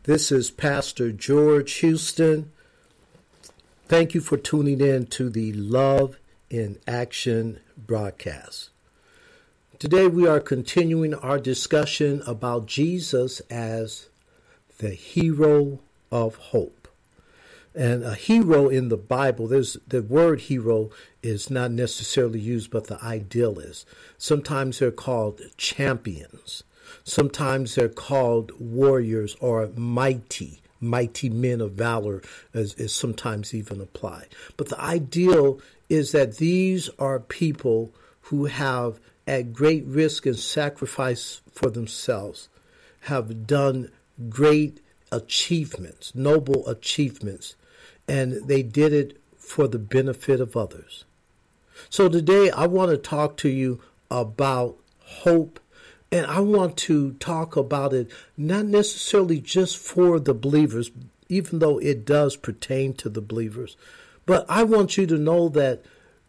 This is Pastor George Houston. Thank you for tuning in to the Love in Action broadcast. Today we are continuing our discussion about Jesus as the hero of hope. And a hero in the Bible, the word hero is not necessarily used, but the ideal is. Sometimes they're called champions. Sometimes they're called warriors or mighty men of valor is sometimes even applied. But the ideal is that these are people who have, at great risk and sacrifice for themselves, have done great achievements, noble achievements, and they did it for the benefit of others. So today I want to talk to you about hope, and I want to talk about it not necessarily just for the believers, even though it does pertain to the believers, but I want you to know that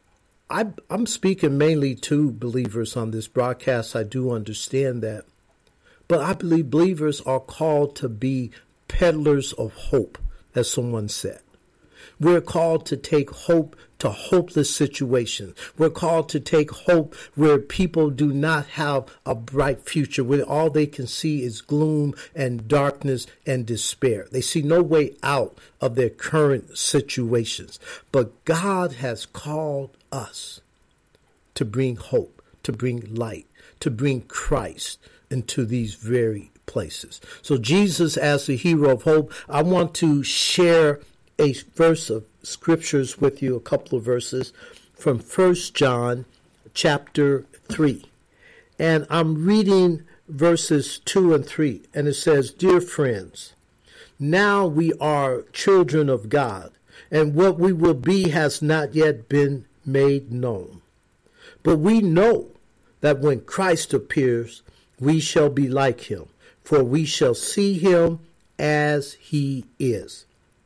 I'm speaking mainly to believers on this broadcast. I do understand that. But I believe believers are called to be peddlers of hope, as someone said. We're called to take hope to hopeless situations. We're called to take hope where people do not have a bright future, where all they can see is gloom and darkness and despair. They see no way out of their current situations. But God has called us to bring hope, to bring light, to bring Christ into these very places. So Jesus as the hero of hope, I want to share a verse of scriptures with you, a couple of verses from 1 John chapter 3. And I'm reading verses 2 and 3. And it says, "Dear friends, now we are children of God, and what we will be has not yet been made known. But we know that when Christ appears, we shall be like him, for we shall see him as he is.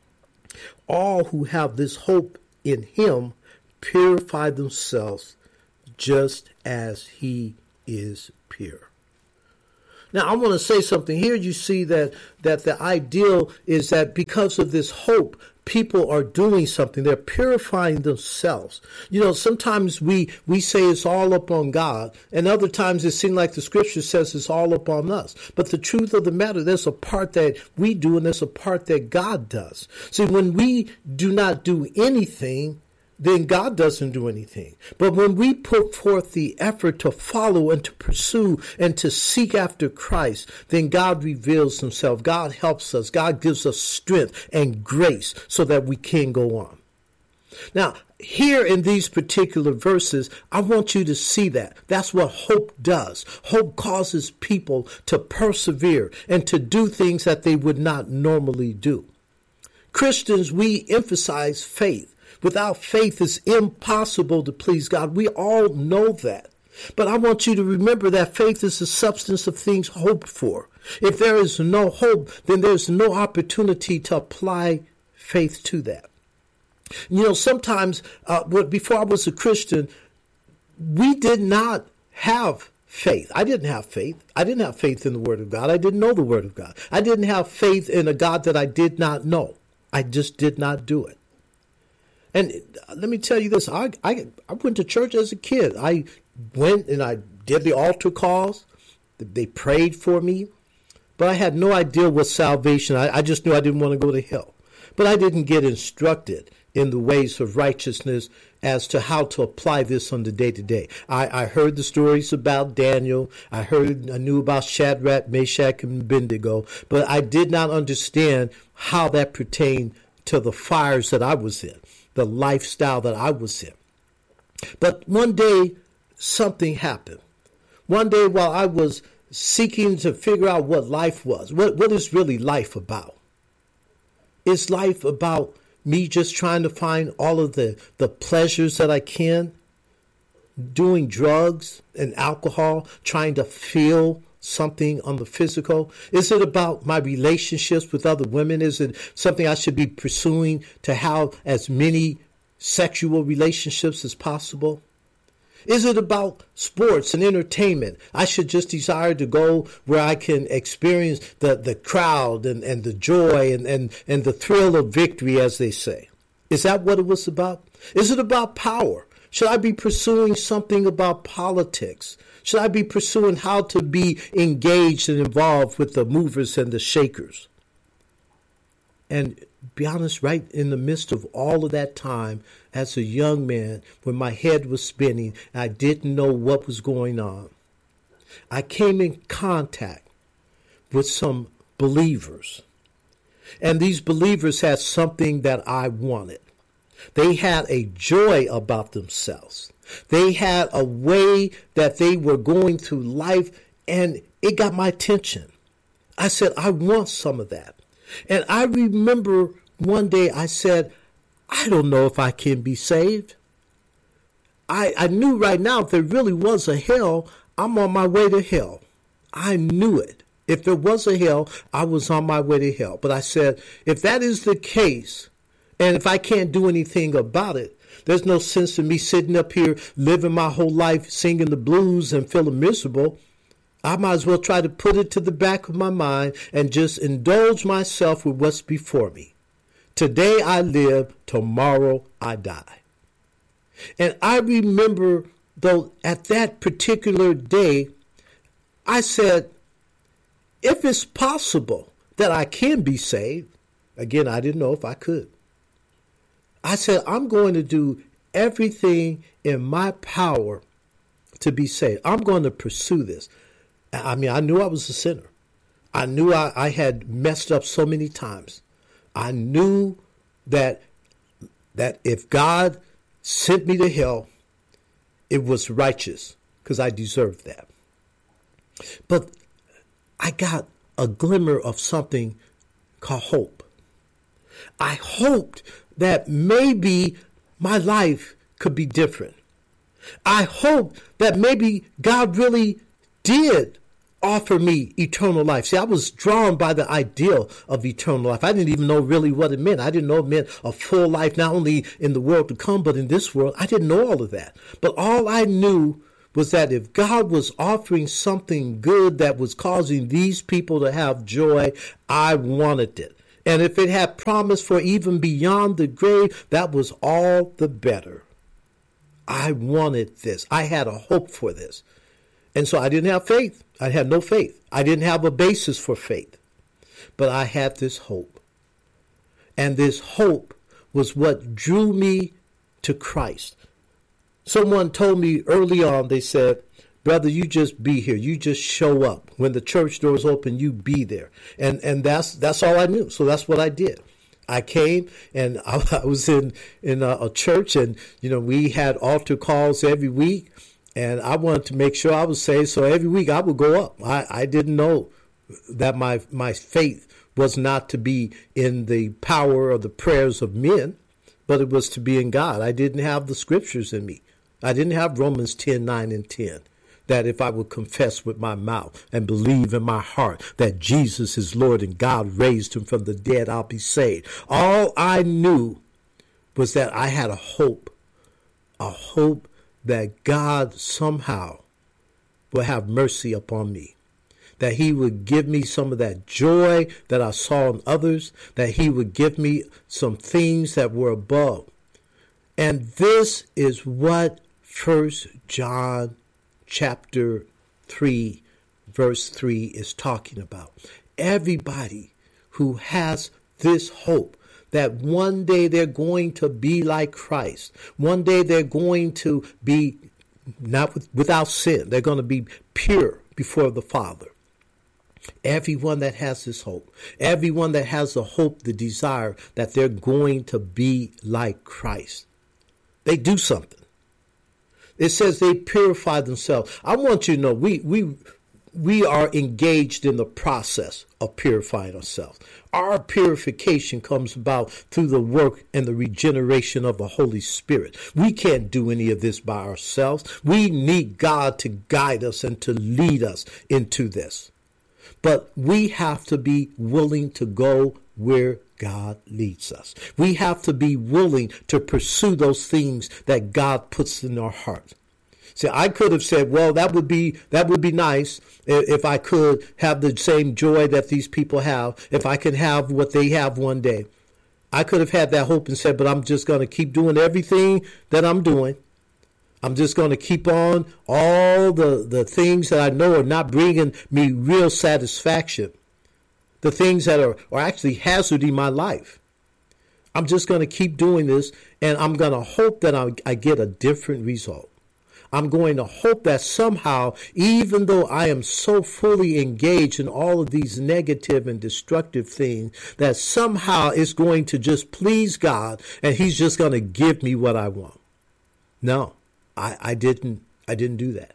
All who have this hope in him purify themselves just as he is pure." Now, I want to say something here. You see that the ideal is that because of this hope, people are doing something. They're purifying themselves. You know, sometimes we say it's all upon God, and other times it seems like the scripture says it's all upon us. But the truth of the matter, there's a part that we do, and there's a part that God does. See, when we do not do anything, then God doesn't do anything. But when we put forth the effort to follow and to pursue and to seek after Christ, then God reveals himself. God helps us. God gives us strength and grace so that we can go on. Now, here in these particular verses, I want you to see that. That's what hope does. Hope causes people to persevere and to do things that they would not normally do. Christians, we emphasize faith. Without faith, it's impossible to please God. We all know that. But I want you to remember that faith is the substance of things hoped for. If there is no hope, then there's no opportunity to apply faith to that. You know, sometimes before I was a Christian, we did not have faith. I didn't have faith. I didn't have faith in the Word of God. I didn't know the Word of God. I didn't have faith in a God that I did not know. I just did not do it. And let me tell you this, I went to church as a kid. I went and I did the altar calls. They prayed for me. But I had no idea what salvation. I just knew I didn't want to go to hell. But I didn't get instructed in the ways of righteousness as to how to apply this on the day-to-day. I heard the stories about Daniel. I knew about Shadrach, Meshach, and Abednego. But I did not understand how that pertained to the fires that I was in, the lifestyle that I was in. But one day, something happened. One day while I was seeking to figure out what life was, what is really life about? Is life about me just trying to find all of the pleasures that I can, doing drugs and alcohol, trying to feel something on the physical? Is it about my relationships with other women? Is it something I should be pursuing to have as many sexual relationships as possible? Is it about sports and entertainment? I should just desire to go where I can experience the crowd and the joy and the thrill of victory, as they say. Is that what it was about? Is it about power? Should I be pursuing something about politics? Should I be pursuing how to be engaged and involved with the movers and the shakers? And be honest, right in the midst of all of that time, as a young man, when my head was spinning, I didn't know what was going on, I came in contact with some believers. And these believers had something that I wanted. They had a joy about themselves. They had a way that they were going through life, and it got my attention. I said, I want some of that. And I remember one day I said, I don't know if I can be saved. I knew right now if there really was a hell, I'm on my way to hell. I knew it. If there was a hell, I was on my way to hell. But I said, if that is the case, and if I can't do anything about it, there's no sense in me sitting up here living my whole life singing the blues and feeling miserable. I might as well try to put it to the back of my mind and just indulge myself with what's before me. Today I live, tomorrow I die. And I remember, though, at that particular day, I said, if it's possible that I can be saved, again, I didn't know if I could. I said, I'm going to do everything in my power to be saved. I'm going to pursue this. I mean, I knew I was a sinner. I knew I had messed up so many times. I knew that if God sent me to hell, it was righteous because I deserved that. But I got a glimmer of something called hope. I hoped that maybe my life could be different. I hoped that maybe God really did offer me eternal life. See, I was drawn by the ideal of eternal life. I didn't even know really what it meant. I didn't know it meant a full life, not only in the world to come, but in this world. I didn't know all of that. But all I knew was that if God was offering something good that was causing these people to have joy, I wanted it. And if it had promise for even beyond the grave, that was all the better. I wanted this. I had a hope for this. And so I didn't have faith. I had no faith. I didn't have a basis for faith. But I had this hope. And this hope was what drew me to Christ. Someone told me early on, they said, brother, you just be here. You just show up. When the church doors open, you be there. And that's all I knew. So that's what I did. I came and I was in a church, and we had altar calls every week, and I wanted to make sure I was saved. So every week I would go up. I didn't know that my faith was not to be in the power of the prayers of men, but it was to be in God. I didn't have the scriptures in me. I didn't have Romans 10:9 and 10. That if I would confess with my mouth and believe in my heart that Jesus is Lord and God raised him from the dead, I'll be saved. All I knew was that I had a hope that God somehow will have mercy upon me, that he would give me some of that joy that I saw in others, that he would give me some things that were above. And this is what 1 John chapter 3, verse 3 is talking about. Everybody who has this hope that one day they're going to be like Christ. One day they're going to be not without sin. They're going to be pure before the Father. Everyone that has this hope, everyone that has the hope, the desire that they're going to be like Christ, they do something. It says they purify themselves. I want you to know we are engaged in the process of purifying ourselves. Our purification comes about through the work and the regeneration of the Holy Spirit. We can't do any of this by ourselves. We need God to guide us and to lead us into this. But we have to be willing to go where God leads us. We have to be willing to pursue those things that God puts in our heart. See, I could have said, well, that would be nice if I could have the same joy that these people have, if I can have what they have one day. I could have had that hope and said, but I'm just going to keep doing everything that I'm doing. I'm just going to keep on all the things that I know are not bringing me real satisfaction, the things that are actually hazarding my life. I'm just going to keep doing this, and I'm going to hope that I get a different result. I'm going to hope that somehow, even though I am so fully engaged in all of these negative and destructive things, that somehow it's going to just please God and he's just going to give me what I want. No, I didn't do that.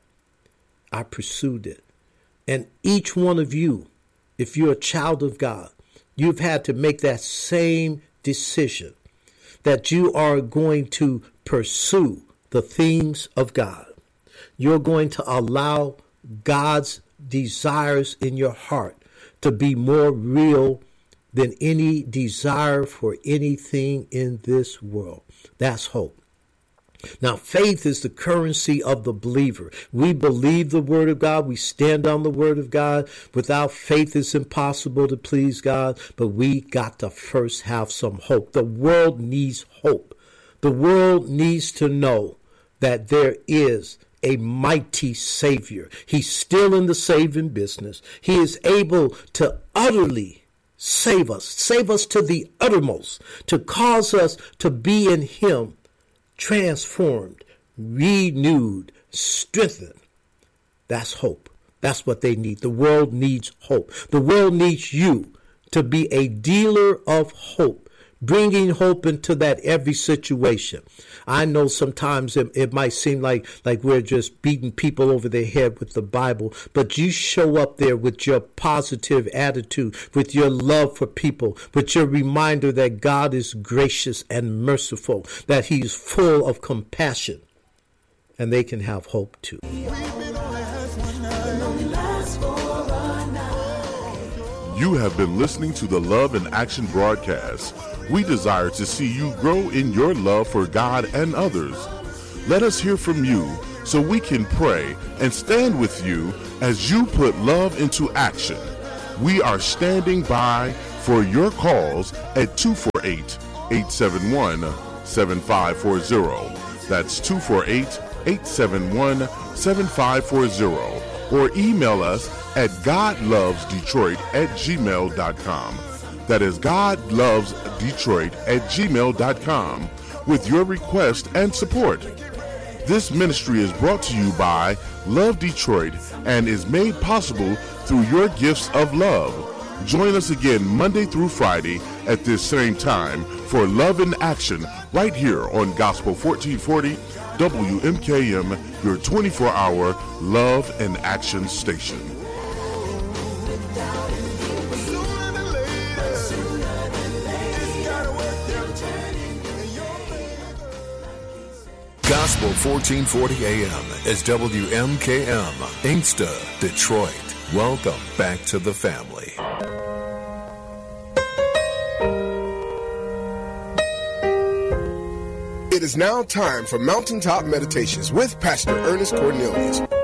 I pursued it. And each one of you, if you're a child of God, you've had to make that same decision that you are going to pursue the things of God. You're going to allow God's desires in your heart to be more real than any desire for anything in this world. That's hope. Now, faith is the currency of the believer. We believe the word of God. We stand on the word of God. Without faith, it's impossible to please God. But we got to first have some hope. The world needs hope. The world needs to know that there is a mighty Savior. He's still in the saving business. He is able to utterly save us to the uttermost, to cause us to be in him, transformed, renewed, strengthened. That's hope. That's what they need. The world needs hope. The world needs you to be a dealer of hope, bringing hope into that every situation. I know sometimes it might seem like we're just beating people over their head with the Bible, but you show up there with your positive attitude, with your love for people, with your reminder that God is gracious and merciful, that he's full of compassion, and they can have hope too. You have been listening to the Love in Action broadcast. We desire to see you grow in your love for God and others. Let us hear from you so we can pray and stand with you as you put love into action. We are standing by for your calls at 248-871-7540. That's 248-871-7540. Or email us at godlovesdetroit@gmail.com. That is godlovesdetroit@gmail.com with your request and support. This ministry is brought to you by Love Detroit and is made possible through your gifts of love. Join us again Monday through Friday at this same time for Love in Action right here on Gospel 1440 WMKM, your 24-hour Love and Action station. Gospel 1440 AM is WMKM, Inkster, Detroit. Welcome back to the family. It is now time for Mountaintop Meditations with Pastor Ernest Cornelius.